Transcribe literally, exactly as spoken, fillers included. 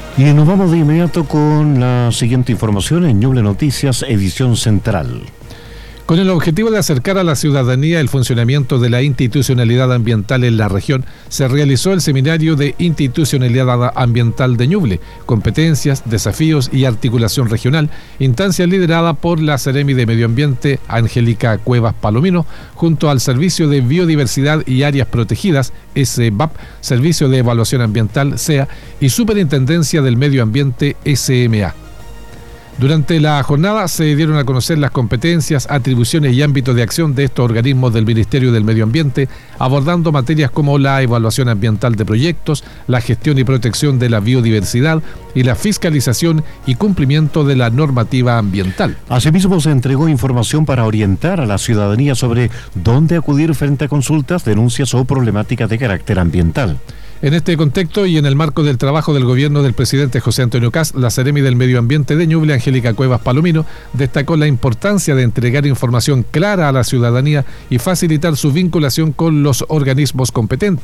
Y nos vamos de inmediato con la siguiente información en Ñuble Noticias, edición central. Con el objetivo de acercar a la ciudadanía el funcionamiento de la institucionalidad ambiental en la región, se realizó el Seminario de Institucionalidad Ambiental de Ñuble, Competencias, Desafíos y Articulación Regional, instancia liderada por la Seremi de Medio Ambiente, Angélica Cuevas Palomino, junto al Servicio de Biodiversidad y Áreas Protegidas, S B A P, Servicio de Evaluación Ambiental, S E A, y Superintendencia del Medio Ambiente, S M A. Durante la jornada se dieron a conocer las competencias, atribuciones y ámbitos de acción de estos organismos del Ministerio del Medio Ambiente, abordando materias como la evaluación ambiental de proyectos, la gestión y protección de la biodiversidad y la fiscalización y cumplimiento de la normativa ambiental. Asimismo, se entregó información para orientar a la ciudadanía sobre dónde acudir frente a consultas, denuncias o problemáticas de carácter ambiental. En este contexto y en el marco del trabajo del gobierno del presidente José Antonio Kast, la Seremi del Medio Ambiente de Ñuble, Angélica Cuevas Palomino, destacó la importancia de entregar información clara a la ciudadanía y facilitar su vinculación con los organismos competentes.